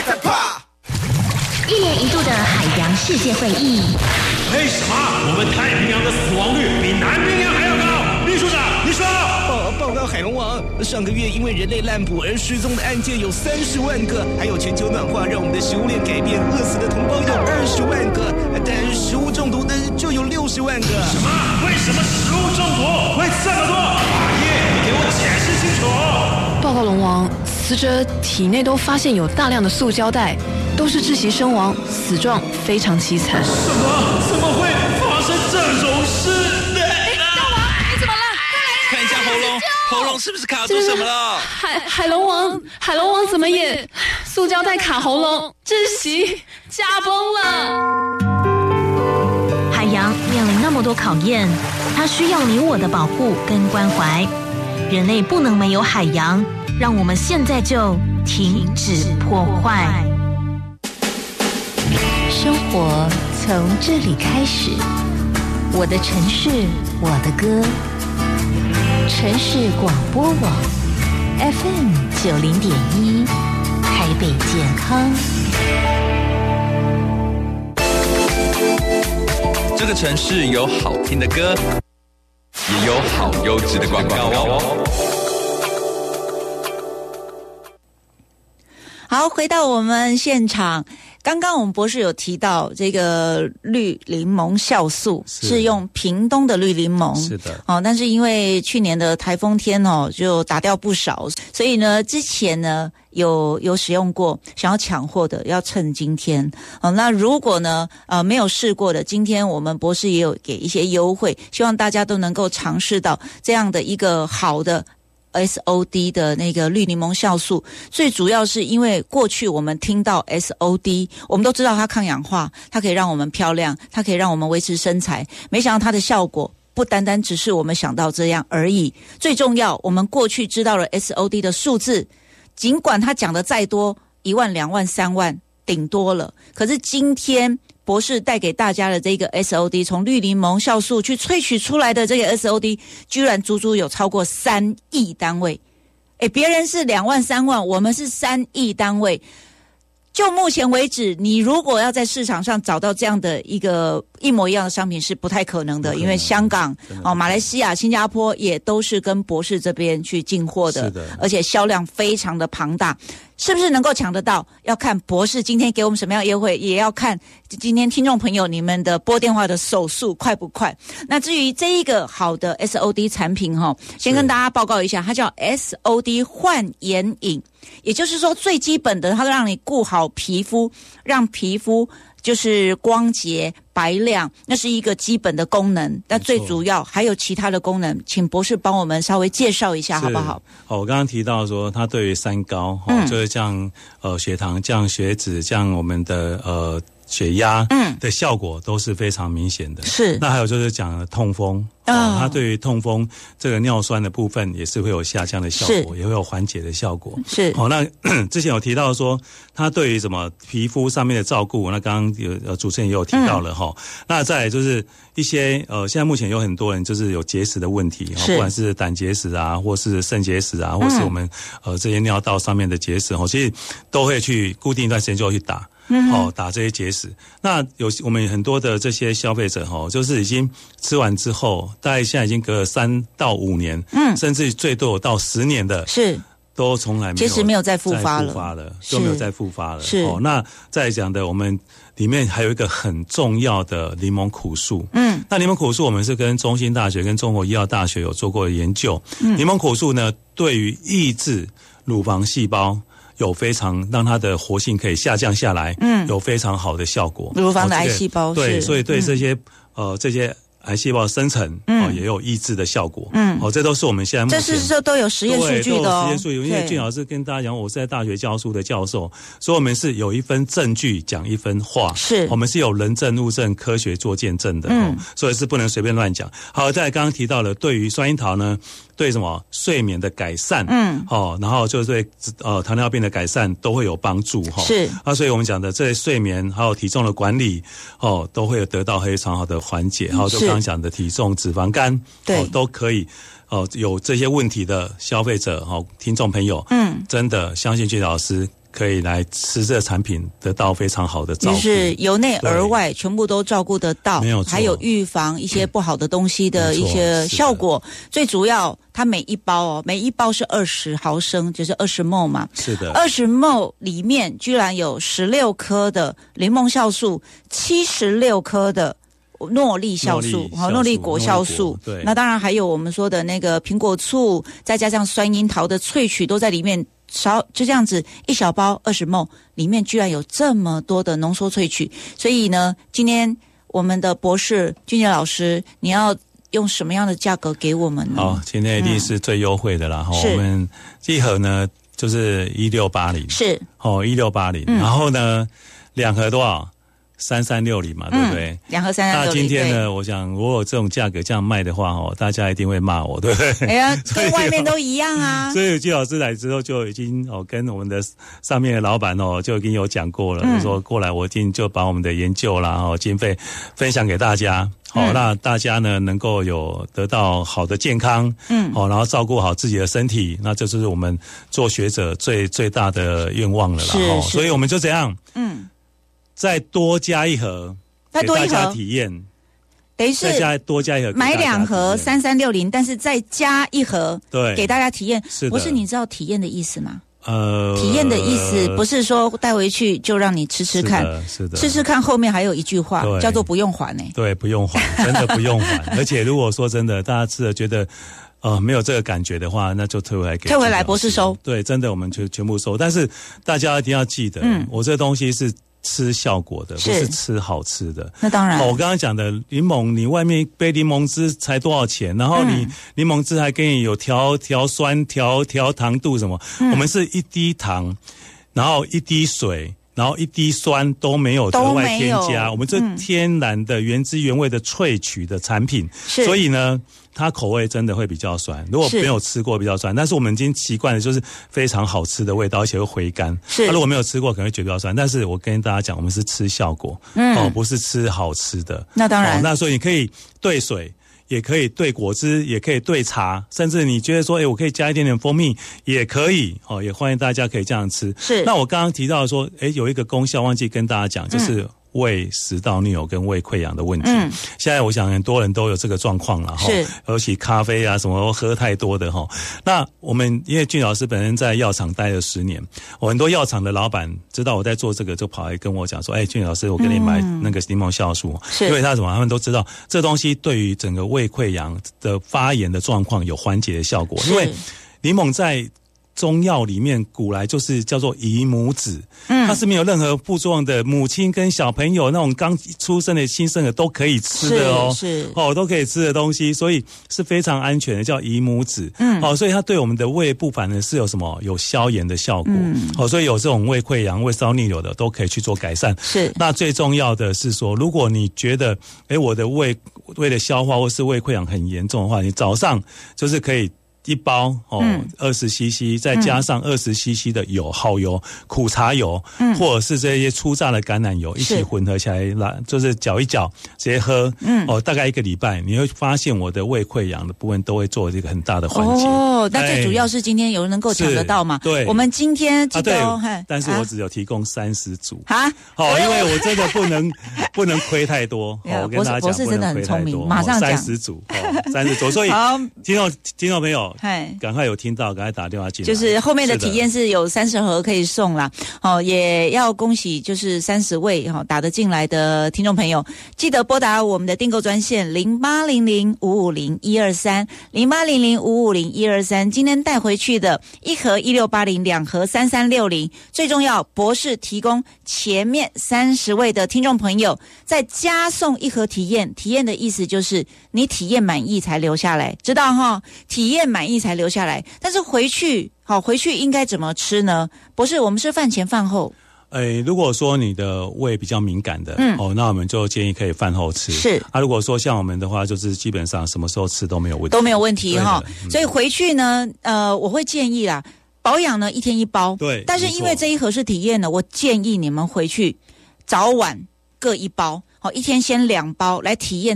1年1度的海洋世界会议。 为什么我们太平洋的死亡率比南冰洋还要高？秘书长，你说。 报告海龙王，上个月因为人类滥捕而失踪的案件有30万个，还有全球暖化让我们的食物链改变，饿死的同胞有20万个，但食物中毒的就有60万个。 什么？为什么食物中毒会这么多？法医，你给我解释清楚。 报告龙王，死者体内都发现有大量的塑胶袋，都是窒息身亡，死状非常凄惨。 什么？怎么会发生这种事呢？ 大王，你怎么了？ 看一下喉咙是不是卡住什么了？ 海龙王怎么也塑胶袋卡喉咙，窒息驾崩了。 海洋面临那么多考验，它需要你我的保护跟关怀。人类不能没有海洋，让我们现在就停止破坏。生活从这里开始，我的城市，我的歌。城市广播网 FM 90.1，台北健康。 这个城市有好听的歌，也有好优质的广告哦。 好，回到我们现场。刚刚我们博士有提到这个绿柠檬酵素是用屏东的绿柠檬， 是的但是因为去年的台风天就打掉不少，所以呢之前呢有使用过，想要抢货的要趁今天那如果呢没有试过的，今天我们博士也有给一些优惠，希望大家都能够尝试到这样的一个好的SOD 的那个绿柠檬酵素。最主要是因为过去我们听到 SOD， 我们都知道它抗氧化，它可以让我们漂亮，它可以让我们维持身材，没想到它的效果不单单只是我们想到这样而已。最重要，我们过去知道了 SOD 的数字，尽管它讲的再多，1万、2万、3万顶多了，可是今天博士带给大家的这个 SOD， 从绿柠檬酵素去萃取出来的这个 SOD， 居然足足有超过3亿单位。别人是2万、3万，我们是3亿单位。就目前为止，你如果要在市场上找到这样的一个一模一样的商品是不太可能的，因为香港、马来西亚、新加坡也都是跟博士这边去进货的，而且销量非常的庞大。是不是能够抢得到？要看博士今天给我们什么样的优惠，也要看今天听众朋友你们的拨电话的手速快不快。那至于这一个好的 SOD 产品先跟大家报告一下，它叫 SOD 焕颜饮，也就是说最基本的，它让你顾好皮肤，让皮肤就是光洁白亮，那是一个基本的功能。但最主要还有其他的功能，请博士帮我们稍微介绍一下好不好？ 我刚刚提到说它对于三高就是降血糖、降血脂、降我们的血压的效果都是非常明显的。是。那还有就是讲痛风它对于痛风这个尿酸的部分也是会有下降的效果，也会有缓解的效果。是。那之前有提到说它对于什么皮肤上面的照顾，那刚刚有主持人也有提到了那再来就是一些现在目前有很多人就是有结石的问题，不管是胆结石啊，或是肾结石啊，或是我们这些尿道上面的结石其实都会去固定一段时间就要去打。打这些结石。那我们很多的这些消费者就是已经吃完之后，大概现在已经隔了3到5年，甚至最多有到10年的，是都从来没有结石没有再复发了， 都没有再复发了。是那再讲的，我们里面还有一个很重要的柠檬苦素。那柠檬苦素我们是跟中兴大学跟中国医药大学有做过研究。柠檬苦素呢，对于抑制乳房细胞有非常让它的活性可以下降下来，有非常好的效果。乳房的癌细胞对，所以对这些癌细胞生成也有抑制的效果。这都是我们现在目前这是说都有实验数据的实验数据。因为俊老师跟大家讲，我是在大学教书的教授，所以我们是有一分证据讲一分话，是我们是有人证物证科学做见证的，所以是不能随便乱讲。好，再来刚刚提到了对于酸樱桃呢，对什么睡眠的改善，然后就对糖尿病的改善都会有帮助是所以我们讲的这些睡眠还有体重的管理都会得到非常好的缓解。还有就刚刚讲的体重、脂肪肝都可以有这些问题的消费者听众朋友真的相信俊老师可以来吃这个产品，得到非常好的照顾， 就是由内而外全部都照顾得到， 没有错， 还有预防一些不好的东西的一些效果。最主要，它每一包是20毫升，就是20 ml 嘛。 是的 ，20 ml 里面居然有16颗的柠檬酵素，76颗的诺丽酵素，诺丽果酵素。 对， 那当然还有我们说的那个苹果醋，再加上酸樱桃的萃取都在里面。就这样子一小包20 ml 里面居然有这么多的浓缩萃取，所以呢，今天我们的博士俊杰老师，你要用什么样的价格给我们呢？ 好，今天一定是最优惠的啦。我们一盒呢就是1680， 是 1680，然后呢2盒多少？3360嘛，对不对 ？2盒3360。 那今天呢，我想如果这种价格这样卖的话，大家一定会骂我，对不对？ 哎呀，跟外面都一样啊。 所以季老师来之后就已经跟我们的上面的老板就已经有讲过了，就说过来我一定就把我们的研究啦经费分享给大家。那大家呢能够有得到好的健康，然后照顾好自己的身体，那这就是我们做学者最大的愿望了啦。所以我们就这样，再多加一盒，给大家体验， 等于是再多加一盒， 买2盒3360，但是再加一盒， 对， 给大家体验。 是的， 不是你知道体验的意思吗？体验的意思不是说带回去就让你吃吃看， 是的， 吃吃看后面还有一句话叫做不用还对，不用还，真的不用还。而且如果说真的大家吃了觉得没有这个感觉的话，那就退回来博士收。对，真的我们就全部收。但是大家一定要记得，我这东西是吃效果的，不是吃好吃的。 那当然， 我刚刚讲的柠檬，你外面一杯柠檬汁才多少钱？然后你柠檬汁还给你有调酸、调糖度什么？我们是1滴糖，然后1滴水，然后1滴酸都没有额外添加，我们这天然的原汁原味的萃取的产品，所以呢，它口味真的会比较酸。如果没有吃过比较酸，但是我们已经习惯了，就是非常好吃的味道，而且会回甘。如果没有吃过，可能会觉得比较酸。但是我跟大家讲，我们是吃效果，不是吃好吃的。 那当然， 那所以你可以兑水。也可以兑果汁，也可以兑茶，甚至你觉得说，我可以加一点点蜂蜜，也可以，也欢迎大家可以这样吃。 是。那我刚刚提到说，有一个功效忘记跟大家讲，就是胃食道逆流跟胃溃疡的问题。现在我想很多人都有这个状况了，尤其咖啡啊什么喝太多的哈。那我们因为俊老师本身在药厂待了10年，我很多药厂的老板知道我在做这个，就跑来跟我讲说，俊老师，我跟你买那个柠檬酵素，因为他们都知道这东西对于整个胃溃疡的发炎的状况有缓解的效果，因为柠檬在中药里面古来就是叫做姨母子，它是没有任何副作用的，母亲跟小朋友那种刚出生的新生儿都可以吃的都可以吃的东西，所以是非常安全的，叫姨母子。所以它对我们的胃部反而是有什么有消炎的效果。所以有这种胃溃疡、胃烧逆流的都可以去做改善。 是。 那最重要的是说，如果你觉得我的胃的消化或是胃溃疡很严重的话，你早上就是可以1包20cc， 再加上20cc 的好油、苦茶油，或者是这些粗榨的橄榄油一起混合起来，就是搅一搅，直接喝。大概1个礼拜，你会发现我的胃溃疡的部分都会做这个很大的缓解。 那最主要是今天有人能够抢得到嘛？ 对， 我们今天记得但是我只有提供30组因为我真的不能亏太多。我跟大家讲， 博士真的很聪明，马上讲 30组，30组。所以听众朋友。赶快有听到，赶快打电话进来。 就是后面的体验是有30盒可以送啦。也要恭喜就是30位打得进来的听众朋友，记得拨打我们的订购专线0800550123 0800550123。今天带回去的1盒1680，2盒3360。最重要，博士提供前面30位的听众朋友再加送1盒体验。体验的意思就是你体验满意才留下来，知道体验满意才留下来，但是回去应该怎么吃呢？博士，我们是饭前饭后？ 如果说你的胃比较敏感的，那我们就建议可以饭后吃。 是如果说像我们的话，就是基本上什么时候吃都没有问题， 所以回去呢，我会建议啦，保养呢1天1包。 对， 但是因为这1盒是体验的，我建议你们回去早晚各1包，1天先2包来体验。